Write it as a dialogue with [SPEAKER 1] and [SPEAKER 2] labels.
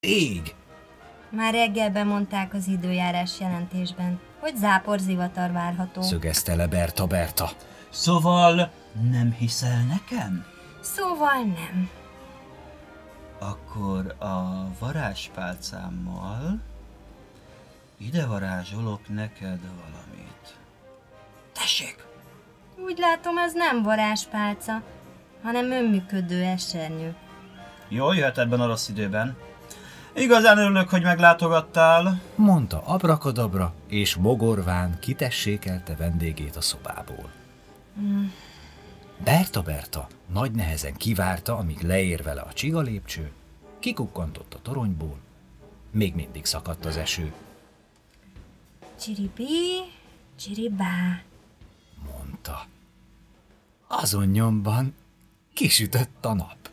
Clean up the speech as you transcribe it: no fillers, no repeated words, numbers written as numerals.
[SPEAKER 1] Ég!
[SPEAKER 2] Már reggelben mondták az időjárás jelentésben, hogy záporzivatar várható.
[SPEAKER 1] Szögezte le Berta.
[SPEAKER 3] Szóval nem hiszel nekem?
[SPEAKER 2] Szóval nem.
[SPEAKER 3] Akkor a varázspálcámmal ide varázsolok neked valamit. Tessék!
[SPEAKER 2] Úgy látom, ez nem varázspálca, hanem önműködő esernyő.
[SPEAKER 3] Jól jöhet ebben a rossz időben. Igazán örülök, hogy meglátogattál.
[SPEAKER 1] Mondta Abrakadabra, és mogorván kitessékelte vendégét a szobából. Berta nagy nehezen kivárta, amíg leér vele a csigalépcső, kikukkantott a toronyból, még mindig szakadt az eső.
[SPEAKER 2] Csiribí, csiribá,
[SPEAKER 1] Mondta. Azon nyomban kisütött a nap.